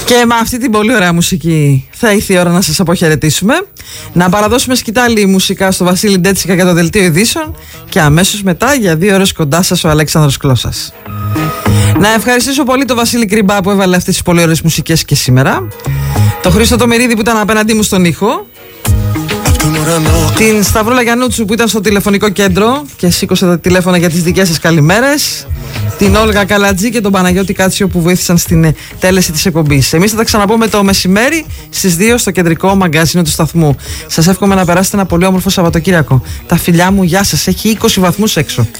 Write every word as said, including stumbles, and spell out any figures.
Και με αυτή την πολύ ωραία μουσική θα ήρθε η ώρα να σας αποχαιρετήσουμε. Να παραδώσουμε σκητάλη μουσικά στο Βασίλη Ντέτσικα για το δελτίο ειδήσεων. Και αμέσως μετά για δύο ώρες κοντά σας ο Αλέξανδρος Κλώσας. Να ευχαριστήσω πολύ τον Βασίλη Κρυμπά που έβαλε αυτές τις πολύ ωραίες μουσικές και σήμερα. Το Χρήστο Τομερίδη που ήταν απέναντί μου στον ήχο. Την Σταυρούλα Γιαννούτσου που ήταν στο τηλεφωνικό κέντρο και σήκωσε τα τηλέφωνα για τις δικές σας καλημέρες. Την Όλγα Καλατζή και τον Παναγιώτη Κάτσιο που βοήθησαν στην τέλεση της εκπομπής. Εμείς θα τα ξαναπούμε το μεσημέρι στις δύο στο κεντρικό μαγκαζίνο του σταθμού. Σας εύχομαι να περάσετε ένα πολύ όμορφο Σαββατοκύριακο. Τα φιλιά μου, γεια σας. Έχει είκοσι βαθμούς έξω.